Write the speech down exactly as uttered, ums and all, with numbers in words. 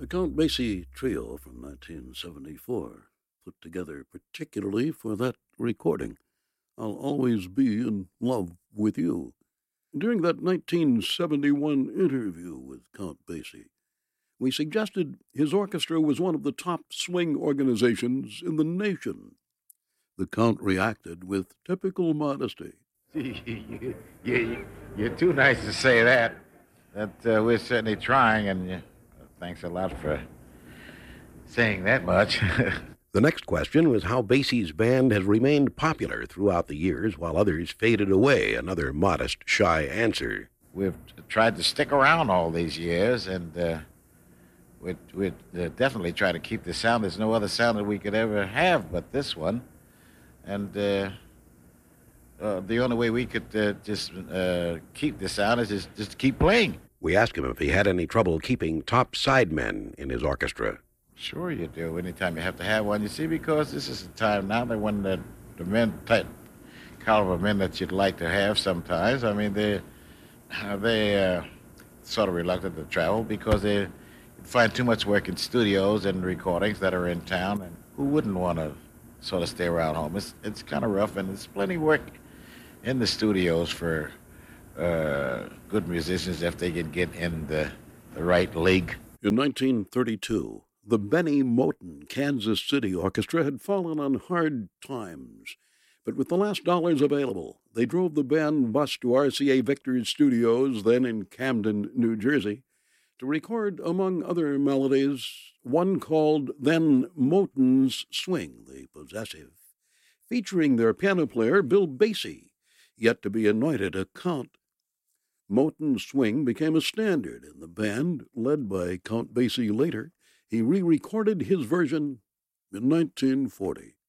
The Count Basie Trio from nineteen seventy-four, put together particularly for that recording. I'll always be in love with you. During that nineteen seventy-one interview with Count Basie, we suggested his orchestra was one of the top swing organizations in the nation. The Count reacted with typical modesty. you, you, you're too nice to say that. That uh, we're certainly trying, and uh, thanks a lot for saying that much. The next question was how Basie's band has remained popular throughout the years while others faded away. Another modest, shy answer. We've tried to stick around all these years, and uh, we'd, we'd uh, definitely try to keep the sound. There's no other sound that we could ever have but this one. And uh, uh, the only way we could uh, just uh, keep the sound is just, just to keep playing. We asked him if he had any trouble keeping top sidemen in his orchestra. Sure you do. Anytime you have to have one, you see, because this is a time now that when the, the men, type caliber men that you'd like to have sometimes, I mean, they, they uh, sort of reluctant to travel because they find too much work in studios and recordings that are in town, and who wouldn't want to sort of stay around home? It's, it's kind of rough, and there's plenty of work in the studios for uh, good musicians if they can get in the, the right league. In nineteen thirty-two, the Benny Moten Kansas City Orchestra had fallen on hard times, but with the last dollars available, they drove the band bus to R C A Victor's studios, then in Camden, New Jersey, to record, among other melodies, one called Then Moten's Swing, the Possessive, featuring their piano player, Bill Basie, yet to be anointed a count. Moten's Swing became a standard in the band, led by Count Basie later. He re-recorded his version in nineteen forty.